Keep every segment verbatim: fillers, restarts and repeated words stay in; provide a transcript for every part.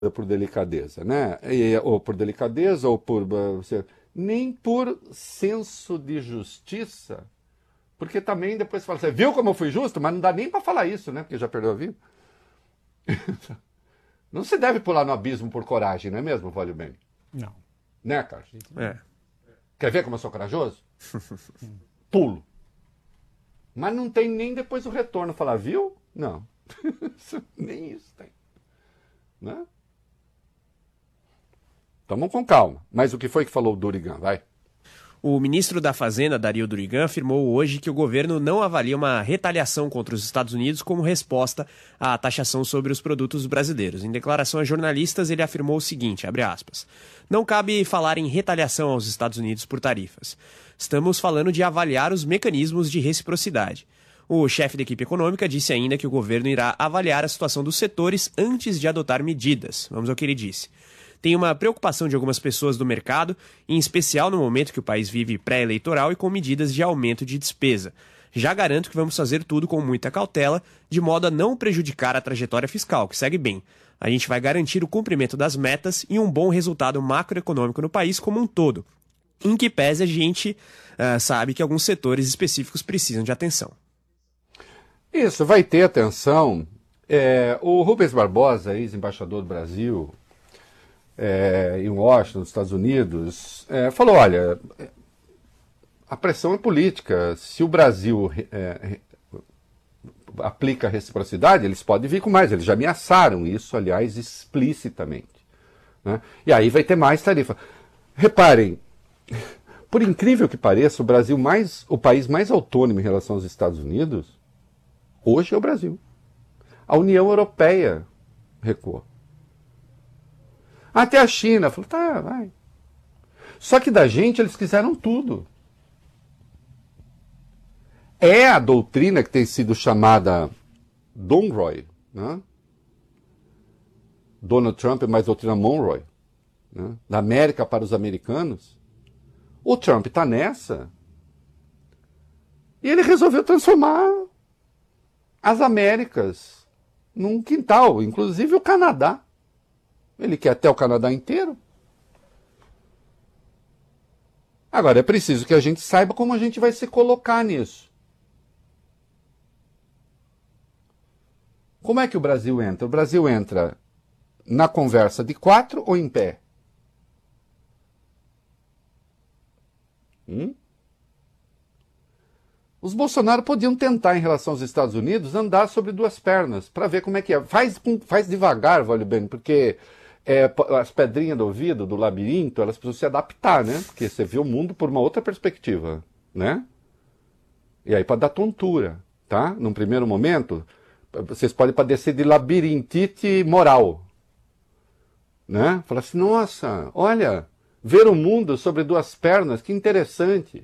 por delicadeza, né? E, ou por delicadeza, ou por... Você, nem por senso de justiça, porque também depois você fala, você viu como eu fui justo? Mas não dá nem para falar isso, né? Porque já perdeu a vida. Não se deve pular no abismo por coragem, não é mesmo, Vale bem? Não. Né, Carlos? É. Quer ver como eu sou corajoso? Pulo. Mas não tem nem depois o retorno. Falar, viu? Não. Nem isso tem. Né? Tamo com calma. Mas o que foi que falou o Durigan? Vai. O ministro da Fazenda, Dario Durigan, afirmou hoje que o governo não avalia uma retaliação contra os Estados Unidos como resposta à taxação sobre os produtos brasileiros. Em declaração a jornalistas, ele afirmou o seguinte, abre aspas, não cabe falar em retaliação aos Estados Unidos por tarifas. Estamos falando de avaliar os mecanismos de reciprocidade. O chefe da equipe econômica disse ainda que o governo irá avaliar a situação dos setores antes de adotar medidas. Vamos ao que ele disse. Tem uma preocupação de algumas pessoas do mercado, em especial no momento que o país vive pré-eleitoral e com medidas de aumento de despesa. Já garanto que vamos fazer tudo com muita cautela, de modo a não prejudicar a trajetória fiscal, que segue bem. A gente vai garantir o cumprimento das metas e um bom resultado macroeconômico no país como um todo, em que pese a gente uh, sabe que alguns setores específicos precisam de atenção. Isso, vai ter atenção. É, o Rubens Barbosa, ex-embaixador do Brasil... É, em Washington, nos Estados Unidos, é, falou, olha, a pressão é política. Se o Brasil é, aplica reciprocidade, eles podem vir com mais. Eles já ameaçaram isso, aliás, explicitamente. Né? E aí vai ter mais tarifa. Reparem, por incrível que pareça, o Brasil mais, o país mais autônomo em relação aos Estados Unidos, hoje é o Brasil. A União Europeia recuou. Até a China falou, tá, vai. Só que da gente eles quiseram tudo. É a doutrina que tem sido chamada Monroe, né? Donald Trump é mais doutrina Monroe, né? Da América para os americanos. O Trump está nessa. E ele resolveu transformar as Américas num quintal, inclusive o Canadá. Ele quer até o Canadá inteiro. Agora, é preciso que a gente saiba como a gente vai se colocar nisso. Como é que o Brasil entra? O Brasil entra na conversa de quatro ou em pé? Hum? Os Bolsonaro podiam tentar, em relação aos Estados Unidos, andar sobre duas pernas, para ver como é que é. Faz, faz devagar, vale bem, porque... É, as pedrinhas do ouvido, do labirinto, elas precisam se adaptar, né? Porque você vê o mundo por uma outra perspectiva, né? E aí pode dar tontura, tá? Num primeiro momento, vocês podem padecer de labirintite moral, né? Falar assim, nossa, olha, ver o mundo sobre duas pernas, que interessante.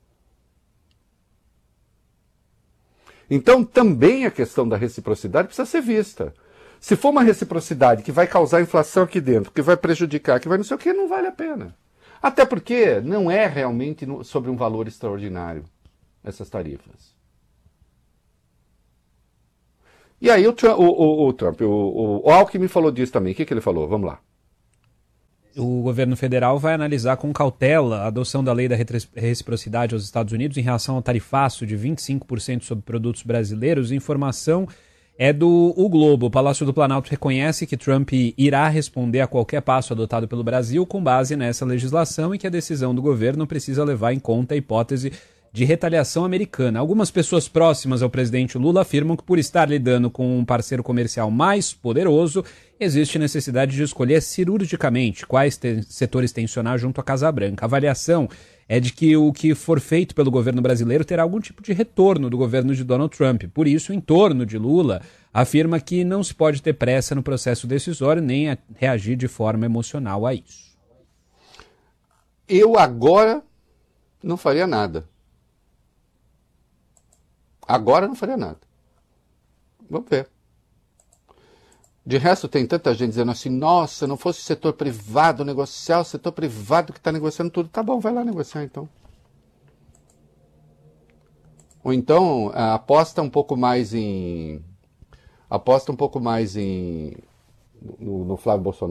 Então, também a questão da reciprocidade precisa ser vista. Se for uma reciprocidade que vai causar inflação aqui dentro, que vai prejudicar, que vai não sei o que, não vale a pena. Até porque não é realmente sobre um valor extraordinário essas tarifas. E aí o, Trump, o, o, o, Trump, o, o Alckmin falou disso também. O que, que ele falou? Vamos lá. O governo federal vai analisar com cautela a adoção da lei da reciprocidade aos Estados Unidos em relação ao tarifaço de vinte e cinco por cento sobre produtos brasileiros. Informação é do O Globo. O Palácio do Planalto reconhece que Trump irá responder a qualquer passo adotado pelo Brasil com base nessa legislação e que a decisão do governo precisa levar em conta a hipótese de retaliação americana. Algumas pessoas próximas ao presidente Lula afirmam que por estar lidando com um parceiro comercial mais poderoso, existe necessidade de escolher cirurgicamente quais te- setores tensionar junto à Casa Branca. A avaliação é de que o que for feito pelo governo brasileiro terá algum tipo de retorno do governo de Donald Trump. Por isso, o entorno de Lula afirma que não se pode ter pressa no processo decisório nem a reagir de forma emocional a isso. Eu agora não faria nada. Agora não faria nada. Vamos ver. De resto, tem tanta gente dizendo assim, nossa, não fosse o setor privado negociar, o setor privado que está negociando tudo. Tá bom, vai lá negociar então. Ou então, aposta um pouco mais em... Aposta um pouco mais em no, no Flávio Bolsonaro.